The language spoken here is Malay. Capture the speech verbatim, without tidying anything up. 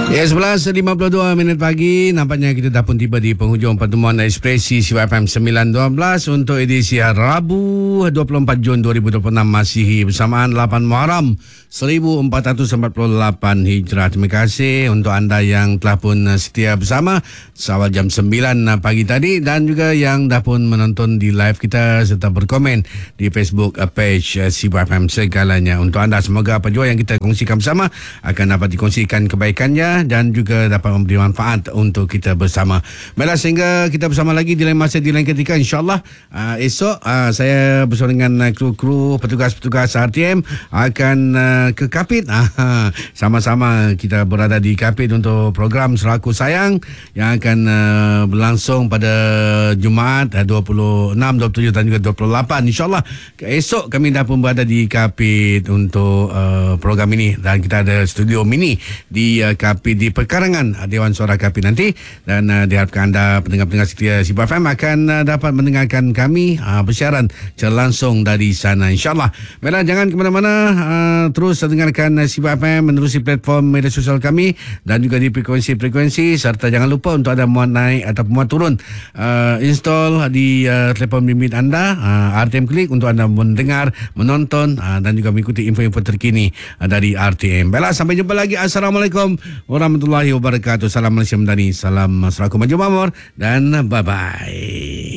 Ya, sebelas lima puluh dua minit pagi. Nampaknya kita dah pun tiba di penghujung pertemuan Ekspresi C Y F M sembilan dua belas untuk edisi Rabu dua puluh empat Jun dua ribu dua puluh enam Masihi bersamaan lapan Muharram seribu empat ratus empat puluh lapan Hijrah. Terima kasih untuk anda yang telah pun setia bersama seawal jam sembilan pagi tadi dan juga yang dah pun menonton di live kita serta berkomen di Facebook page C Y F M segalanya. Untuk anda, semoga apa jua yang kita kongsikan bersama akan dapat dikongsikan kebaikannya dan juga dapat memberi manfaat untuk kita bersama. Baiklah, sehingga kita bersama lagi di lain masa, di lain ketika, insyaAllah uh, esok uh, saya bersama dengan uh, kru-kru petugas-petugas R T M akan uh, ke Kapit. Uh, sama-sama kita berada di Kapit untuk program Seraku Sayang yang akan uh, berlangsung pada Jumaat uh, dua puluh enam, dua puluh tujuh dan juga dua puluh lapan. InsyaAllah esok kami dah pun berada di Kapit untuk uh, program ini dan kita ada studio mini di uh, Kapit di perkarangan Dewan Suara Kapit nanti, dan uh, diharapkan anda pendengar-pendengar setia C Y F M akan uh, dapat mendengarkan kami uh, bersiaran secara langsung dari sana, insyaAllah. Baiklah, jangan ke mana-mana, uh, terus dengarkan uh, C Y F M menerusi platform media sosial kami dan juga di frekuensi-frekuensi, serta jangan lupa untuk anda muat naik atau muat turun uh, install di uh, telefon bimbit anda uh, R T M Klik untuk anda mendengar, menonton uh, dan juga mengikuti info-info terkini uh, dari R T M. Baiklah, sampai jumpa lagi. Assalamualaikum warahmatullahi wabarakatuh. Salam Malaysia Madani, salam Seraku Maju Makmur dan bye-bye.